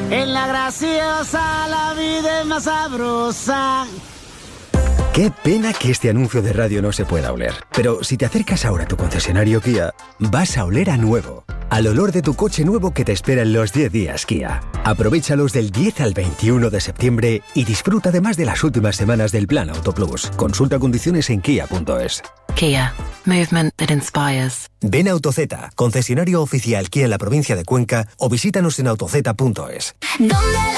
En la graciosa la vida es más sabrosa. Qué pena que este anuncio de radio no se pueda oler. Pero si te acercas ahora a tu concesionario Kia, vas a oler a nuevo. Al olor de tu coche nuevo que te espera en los 10 días Kia. Aprovéchalos del 10 al 21 de septiembre y disfruta además de las últimas semanas del Plan Auto Plus. Consulta condiciones en kia.es. Kia. Movement that inspires. Ven a Autozeta, concesionario oficial Kia en la provincia de Cuenca, o visítanos en autozeta.es. ¿Dónde